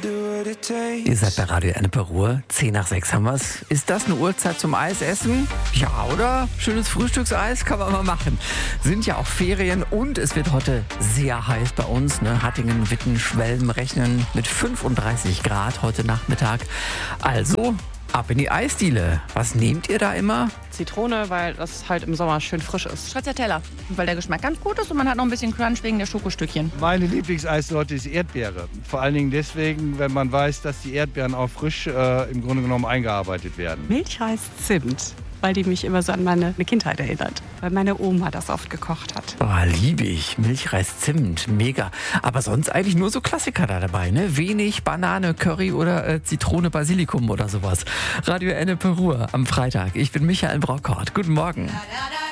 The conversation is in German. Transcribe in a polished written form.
Ihr seid bei Radio Ennepe Ruhr, 10 nach 6 haben wir's. Ist das eine Uhrzeit zum Eis essen? Ja, oder? Schönes Frühstückseis kann man mal machen. Sind ja auch Ferien und es wird heute sehr heiß bei uns. Ne? Hattingen, Witten, Schwelm rechnen mit 35 Grad heute Nachmittag. Also ab in die Eisdiele. Was nehmt ihr da immer? Zitrone, weil das halt im Sommer schön frisch ist. Stracciatella, weil der Geschmack ganz gut ist und man hat noch ein bisschen Crunch wegen der Schokostückchen. Meine Lieblingseissorte ist Erdbeere. Vor allen Dingen deswegen, wenn man weiß, dass die Erdbeeren auch frisch im Grunde genommen eingearbeitet werden. Milchreis Zimt, weil die mich immer so an meine Kindheit erinnert. Weil meine Oma das oft gekocht hat. Oh, liebe ich. Milchreis, Zimt, mega. Aber sonst eigentlich nur so Klassiker da dabei, ne? Wenig Banane, Curry oder Zitrone, Basilikum oder sowas. Radio Ennepe Ruhr am Freitag. Ich bin Michael Brockhart. Guten Morgen.